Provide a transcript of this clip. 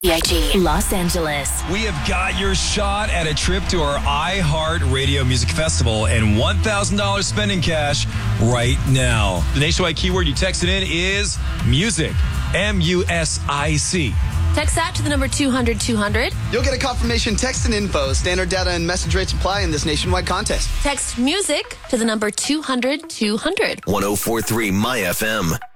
WIG, Los Angeles. We have got your shot at a trip to our iHeart Radio Music Festival and $1,000 spending cash right now. The nationwide keyword you texted in is music, MUSIC. Text that to the number 200-200. You'll get a confirmation text and info. Standard data and message rates apply in this nationwide contest. Text music to the number 200-200. 104.3 My FM.